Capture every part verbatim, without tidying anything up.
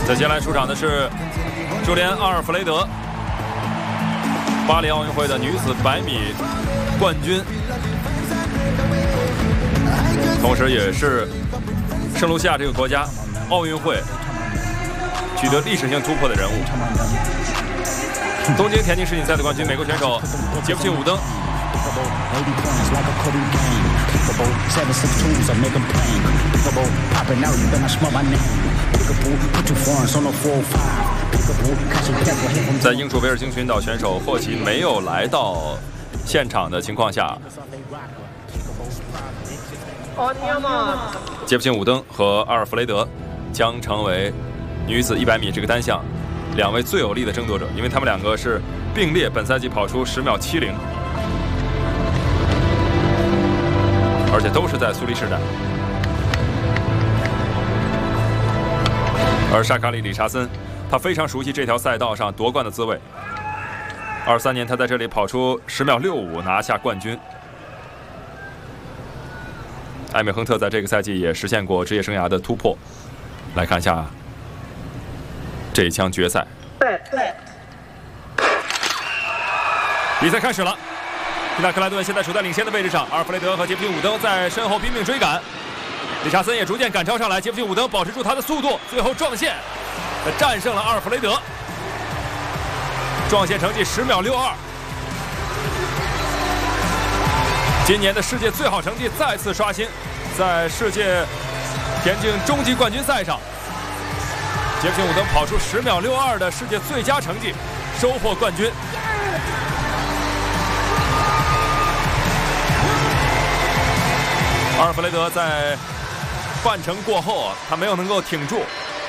接下来出场的是朱莲·阿尔弗雷德，巴黎奥运会的女子百米冠军，同时也是圣卢西亚这个国家奥运会取得历史性突破的人物。东京田径世锦赛的冠军，美国选手杰夫逊·伍登。在英属威尔金群岛选手霍奇没有来到现场的情况下，杰夫逊·伍登和阿尔弗雷德将成为女子一百米这个单项两位最有力的争夺者，因为他们两个是并列本赛季跑出十秒七零，而且都是在苏黎世站。而沙卡里·理查森，他非常熟悉这条赛道上夺冠的滋味。二三年，他在这里跑出十秒六五，拿下冠军。艾美·亨特在这个赛季也实现过职业生涯的突破。来看一下这一枪决赛。比赛开始了，皮纳克莱顿现在处在领先的位置上，阿尔弗雷德和杰夫逊·伍登在身后拼命追赶。理查森也逐渐赶超上来，杰夫逊·伍登保持住他的速度，最后撞线，战胜了阿尔弗雷德，撞线成绩十秒六二。今年的世界最好成绩再次刷新，在世界田径终极冠军赛上，杰夫逊·伍登跑出十秒六二的世界最佳成绩，收获冠军。阿尔弗雷德在半程过后啊，他没有能够挺住。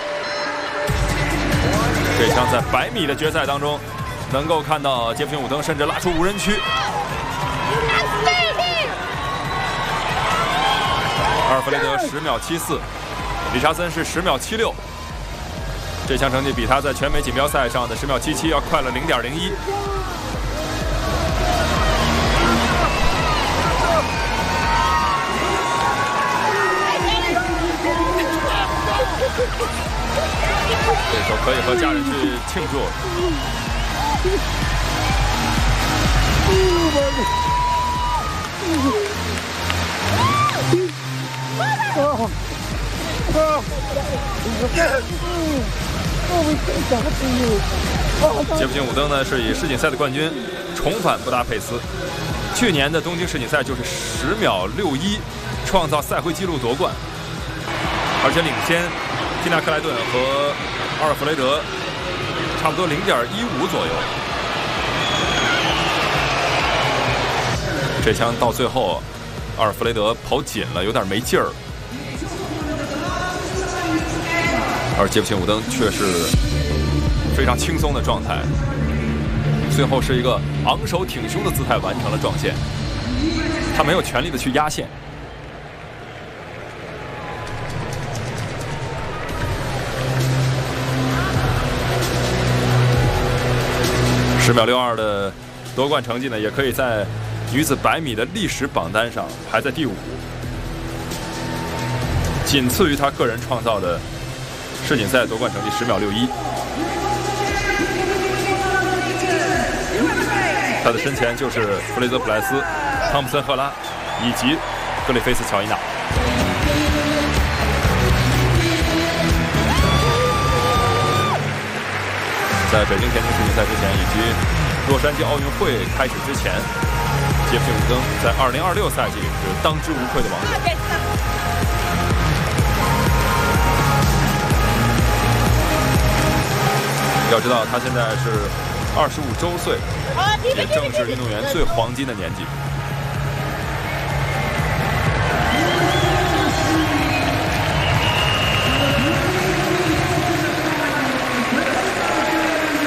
这枪在百米的决赛当中，能够看到杰夫逊·伍登甚至拉出无人区。阿尔弗雷德十秒七四，理查森是十秒七六。这项成绩比他在全美锦标赛上的十秒七七要快了零点零一。这时候可以和家人去庆祝。杰夫逊·伍登呢是以世锦赛的冠军重返布达佩斯，去年的东京世锦赛就是十秒六一，创造赛会纪录夺冠，而且领先蒂纳克莱顿和阿尔弗雷德差不多零点一五左右。这枪到最后，阿尔弗雷德跑紧了，有点没劲儿。而杰夫逊·伍登却是非常轻松的状态，最后是一个昂首挺胸的姿态完成了撞线，他没有全力的去压线。十秒六二的夺冠成绩呢，也可以在女子百米的历史榜单上排在第五，仅次于他个人创造的世锦赛夺冠成绩十秒六一。他的身前就是弗雷泽普莱斯、汤普森赫拉以及格里菲斯乔伊娜。在北京田径世锦赛之前以及洛杉矶奥运会开始之前，杰夫逊·伍登在二零二六赛季是当之无愧的王者。要知道他现在是二十五周岁，也正是运动员最黄金的年纪。